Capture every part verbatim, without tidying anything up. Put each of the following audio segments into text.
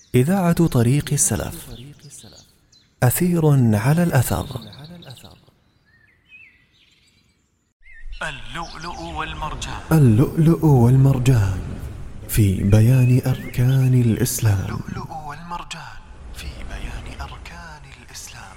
إذاعة طريق السلف، أثير على الأثر. اللؤلؤ والمرجان اللؤلؤ والمرجان في بيان أركان الإسلام. اللؤلؤ والمرجان في بيان أركان الإسلام.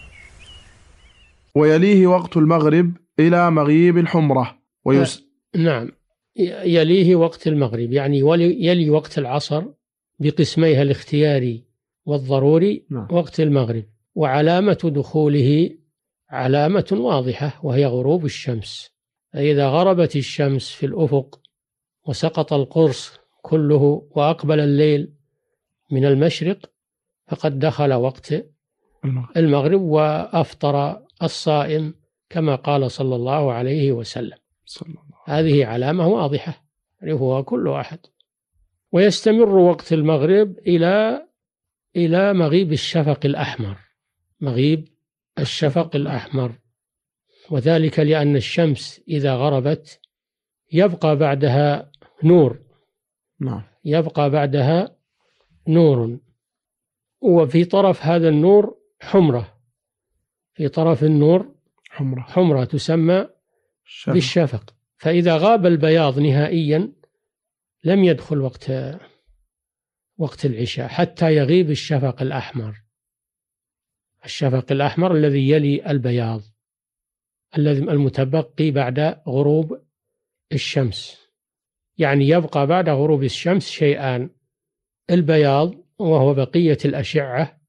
ويليه وقت المغرب إلى مغيب الحمرة ويس... نعم، يليه وقت المغرب، يعني يلي وقت العصر بقسميها الاختياري والضروري. نعم. وقت المغرب، وعلامة دخوله علامة واضحة وهي غروب الشمس. فإذا غربت الشمس في الأفق وسقط القرص كله وأقبل الليل من المشرق فقد دخل وقت المغرب وأفطر الصائم كما قال صلى الله عليه وسلم. صلى الله. هذه علامة واضحة يعرفها كل أحد. ويستمر وقت المغرب إلى إلى مغيب الشفق الأحمر، مغيب الشفق الأحمر، وذلك لأن الشمس إذا غربت يبقى بعدها نور. نعم. يبقى بعدها نور، وفي طرف هذا النور حمرة، في طرف النور حمرة حمرة تسمى الشفق. بالشفق. فإذا غاب البياض نهائيا لم يدخل وقت وقت العشاء حتى يغيب الشفق الأحمر. الشفق الأحمر الذي يلي البياض، الذي المتبقي بعد غروب الشمس، يعني يبقى بعد غروب الشمس شيئان: البياض وهو بقية الأشعة،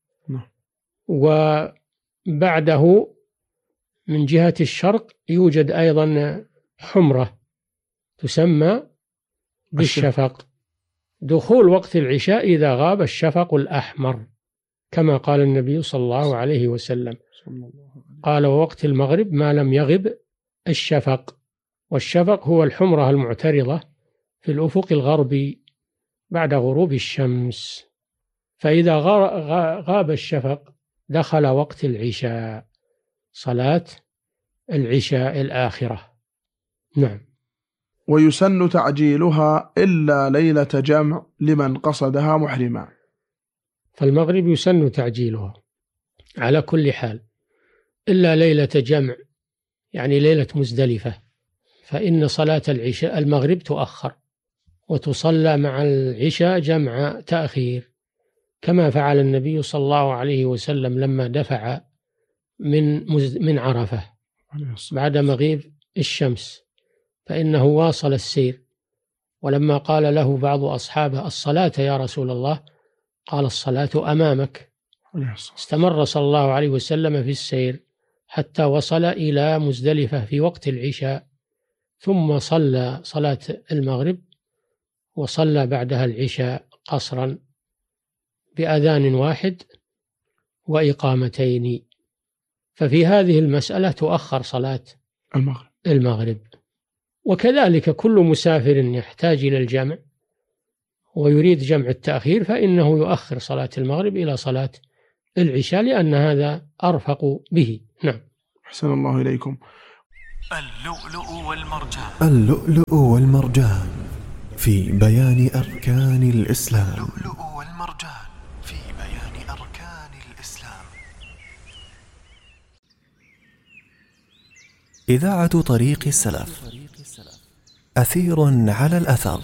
وبعده من جهة الشرق يوجد أيضا حمرة تسمى بالشفق. دخول وقت العشاء إذا غاب الشفق الأحمر كما قال النبي صلى الله عليه وسلم، قال: ووقت المغرب ما لم يغب الشفق. والشفق هو الحمرة المعترضة في الأفق الغربي بعد غروب الشمس. فإذا غاب الشفق دخل وقت العشاء، صلاة العشاء الآخرة. نعم. ويسن تعجيلها إلا ليلة جمع لمن قصدها محرما. فالمغرب يسن تعجيلها على كل حال إلا ليلة جمع، يعني ليلة مزدلفة، فإن صلاة العشاء المغرب تؤخر وتصلى مع العشاء جمع تأخير، كما فعل النبي صلى الله عليه وسلم لما دفع من من عرفة بعد مغيب الشمس، فإنه واصل السير، ولما قال له بعض أصحابه: الصلاة يا رسول الله؟ قال: الصلاة أمامك. استمر صلى الله عليه وسلم في السير حتى وصل إلى مزدلفة في وقت العشاء، ثم صلى صلاة المغرب وصلى بعدها العشاء قصرا بأذان واحد وإقامتين. ففي هذه المسألة تؤخر صلاة المغرب. المغرب. وكذلك كل مسافر يحتاج إلى الجمع ويريد جمع التأخير فإنه يؤخر صلاة المغرب إلى صلاة العشاء، لأن هذا أرفق به. نعم. أحسن الله إليكم. اللؤلؤ والمرجان اللؤلؤ والمرجان في بيان أركان الإسلام. اللؤلؤ والمرجان في بيان أركان الإسلام. إذاعة طريق السلف، أثير على الأثر.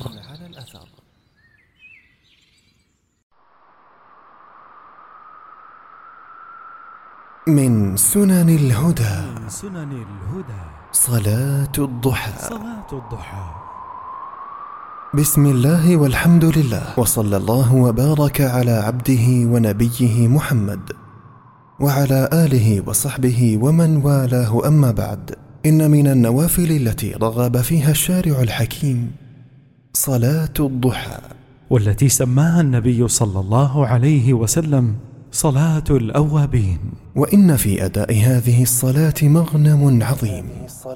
من سنن الهدى سنن الهدى صلاة الضحى. صلاة الضحى. بسم الله والحمد لله، وصلى الله وبارك على عبده ونبيه محمد وعلى آله وصحبه ومن والاه، أما بعد. إن من النوافل التي رغب فيها الشارع الحكيم صلاة الضحى، والتي سماها النبي صلى الله عليه وسلم صلاة الأوابين. وإن في أداء هذه الصلاة مغنم عظيم.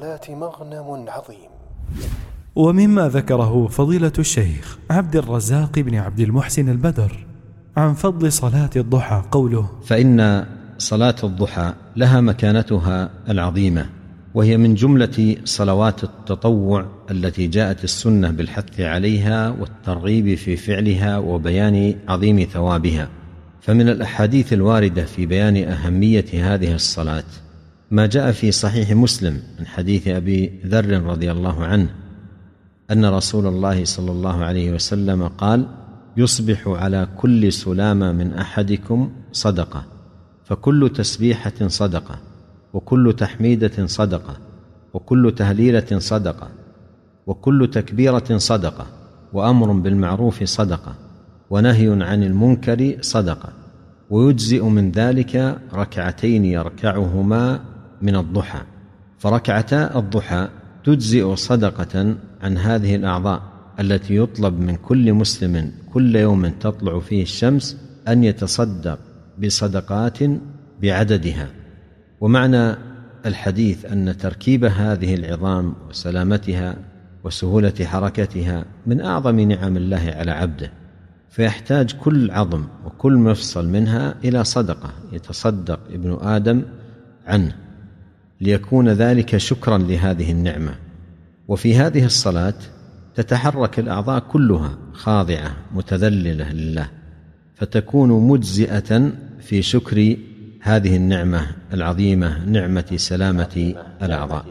ومما ذكره فضيلة الشيخ عبد الرزاق بن عبد المحسن البدر عن فضل صلاة الضحى قوله: فإن صلاة الضحى لها مكانتها العظيمة وهي من جملة صلوات التطوع التي جاءت السنة بالحث عليها والترغيب في فعلها وبيان عظيم ثوابها. فمن الأحاديث الواردة في بيان أهمية هذه الصلاة ما جاء في صحيح مسلم من حديث أبي ذر رضي الله عنه أن رسول الله صلى الله عليه وسلم قال: يصبح على كل سلامة من أحدكم صدقة، فكل تسبيحة صدقة، وكل تحميدة صدقة، وكل تهليلة صدقة، وكل تكبيرة صدقة، وأمر بالمعروف صدقة، ونهي عن المنكر صدقة، ويجزئ من ذلك ركعتين يركعهما من الضحى، فركعتا الضحى تجزئ صدقة عن هذه الأعضاء التي يطلب من كل مسلم كل يوم تطلع فيه الشمس أن يتصدق بصدقات بعددها. ومعنى الحديث أن تركيب هذه العظام وسلامتها وسهولة حركتها من أعظم نعم الله على عبده، فيحتاج كل عظم وكل مفصل منها إلى صدقة يتصدق ابن آدم عنه، ليكون ذلك شكرا لهذه النعمة. وفي هذه الصلاة تتحرك الأعضاء كلها خاضعة متذللة لله، فتكون مجزئة في شكر هذه النعمة العظيمة، نعمة سلامة الأعضاء.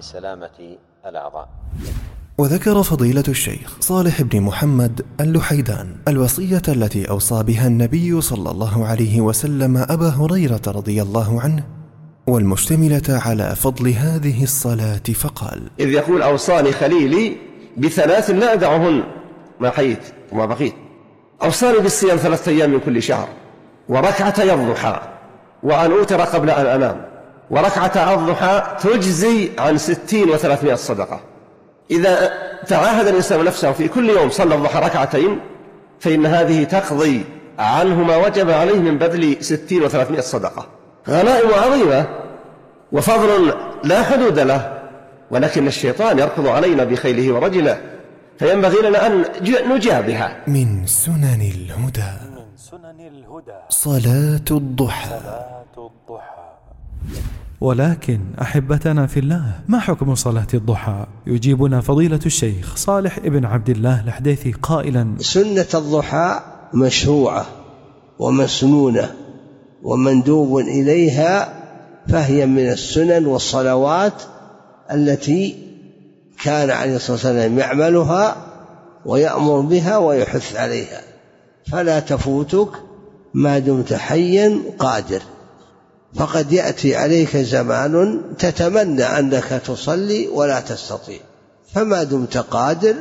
وذكر فضيلة الشيخ صالح بن محمد اللحيدان الوصية التي أوصى بها النبي صلى الله عليه وسلم أبا هريرة رضي الله عنه، والمشتملة على فضل هذه الصلاة، فقال: إذ يقول: أوصاني خليلي بثلاث لا أدعهن ما حييت وما بقيت. أوصاني بالصيام ثلاثة أيام من كل شهر، وركعتي الضحى، وأن أوتر قبل أن أنام، وركعة الضحى تجزي عن ستين وثلاثمائة صدقة. إذا تعاهد الإنسان نفسه في كل يوم صلى الضحى ركعتين، فإن هذه تقضي عنه ما وجب عليه من بذل ستين وثلاثمائة صدقة. غنائم عظيمة وفضل لا حدود له، ولكن الشيطان يركض علينا بخيله ورجله، فينبغي لنا أن نجابها. من سنن الهدى صلاة الضحى. ولكن أحبتنا في الله، ما حكم صلاة الضحى؟ يجيبنا فضيلة الشيخ صالح ابن عبد الله الحديثي قائلا: سنة الضحى مشروعة ومسنونة ومندوب إليها، فهي من السنن والصلوات التي كان عليه الصلاة والسلام يعملها ويأمر بها ويحث عليها، فلا تفوتك ما دمت حيا قادر، فقد يأتي عليك زمان تتمنى أنك تصلي ولا تستطيع، فما دمت قادر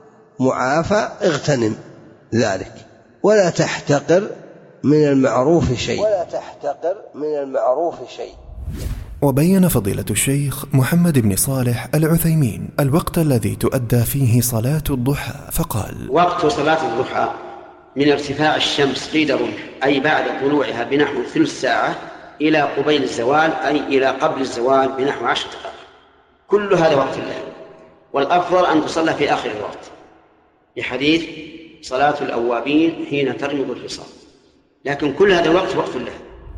معافى اغتنم ذلك، ولا تحتقر من المعروف شيء ولا تحتقر من المعروف شيء. وبين فضيلة الشيخ محمد بن صالح العثيمين الوقت الذي تؤدى فيه صلاة الضحى، فقال: وقت صلاة الضحى من ارتفاع الشمس قيد الرمح، أي بعد طلوعها بنحو ثلث ساعة، إلى قبيل الزوال، أي إلى قبل الزوال بنحو عشر دقائق، كل هذا وقت الله. والأفضل أن تصلى في آخر الوقت، لحديث صلاة الأوابين حين ترمض الفصال، لكن كل هذا الوقت وقت الله.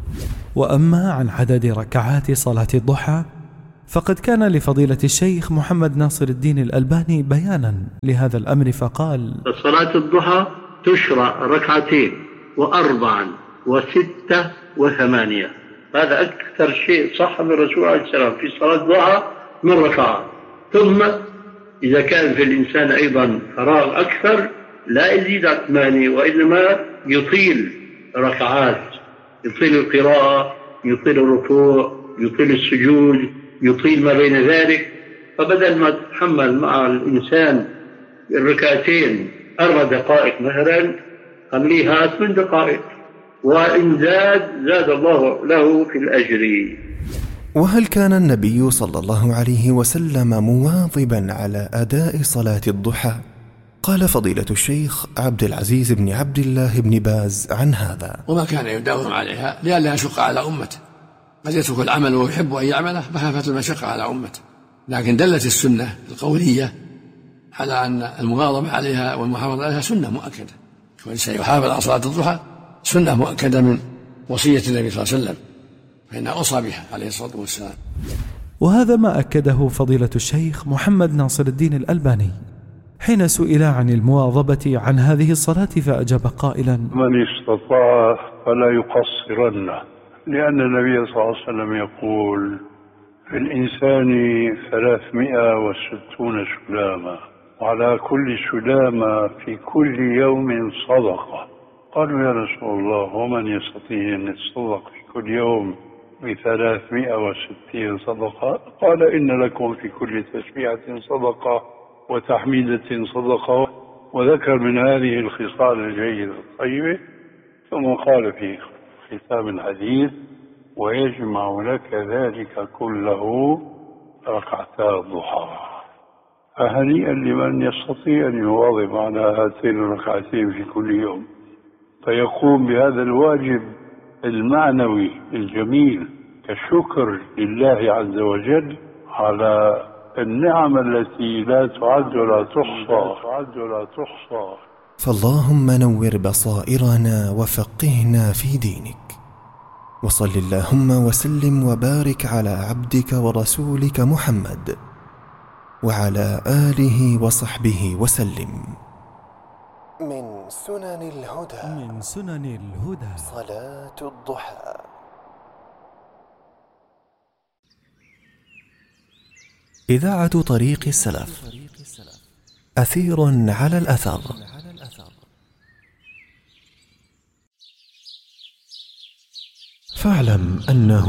وأما عن عدد ركعات صلاة الضحى، فقد كان لفضيلة الشيخ محمد ناصر الدين الألباني بيانا لهذا الأمر، فقال: صلاة الضحى تشرع ركعتين وأربعا وستة وثمانية، هذا أكثر شيء صح من الرسول عليه السلام في صلاة الضحى من ركعات. ثم إذا كان في الإنسان أيضا فراغ أكثر لا يزيد عن ثمانية، وإنما يطيل ركعات، يطيل القراءة، يطيل الركوع، يطيل السجود، يطيل ما بين ذلك. فبدل ما تتحمل مع الإنسان الركعتين أربع دقائق مثلا، خليها ثمان دقائق، وإن زاد زاد الله له في الأجر. وهل كان النبي صلى الله عليه وسلم مواظبا على أداء صلاة الضحى؟ قال فضيلة الشيخ عبد العزيز بن عبد الله بن باز عن هذا: وما كان يداوم عليها لئلا يشق على أمته، قد يترك العمل ويحب أن يعمله مخافة المشقة على أمته، لكن دلت السنة القولية على أن المواظبة عليها والمحافظة عليها سنة مؤكدة، والإنسان يحافظ على صلاة الضحى سنة مؤكدة من وصية النبي صلى الله عليه وسلم، فإنه أوصى بها عليه الصلاة والسلام. وهذا ما أكده فضيلة الشيخ محمد ناصر الدين الألباني حين سئل عن المواظبة عن هذه الصلاة فأجاب قائلا: من استطاع فلا يقصرن، لأن النبي صلى الله عليه وسلم يقول: في الإنسان ثلاثمائة وستون سلامة، وعلى كل سلامة في كل يوم صدقة. قالوا: يا رسول الله، ومن يستطيع أن يتصدق في كل يوم بثلاثمائة وستين صدقة؟ قال: إن لكم في كل تسبيحة صدقة وتحميدة صدقة. وذكر من هذه الخصال الجيدة الطيبة، ثم قال في ختام الحديث: ويجمع لك ذلك كله ركعتا الضحى. فهنيئا لمن يستطيع أن يواظب على هاتين الركعتين في كل يوم، فيقوم بهذا الواجب المعنوي الجميل كشكر لله عز وجل على النعم التي لا تعد ولا تحصى. فاللهم نور بصائرنا وفقهنا في دينك، وصل اللهم وسلم وبارك على عبدك ورسولك محمد وعلى آله وصحبه وسلم. من سنن الهدى من سنن الهدى صلاة الضحى. إذاعة طريق السلف، أثير على الأثر. فاعلم أنه